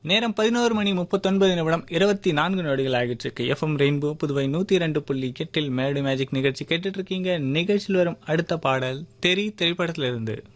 நேரம் 11:39 24 நொடிகள் ஆகிட்டு இருக்கு. எஃப்எம் ரெயின்போ புதுவை 102.8 மேடு மேஜிக் நிகழ்ச்சி கேட்டுட்டு இருக்கீங்க. நிகழ்ச்சியில் வரும் அடுத்த பாடல் தெரி திரைப்படத்திலிருந்து.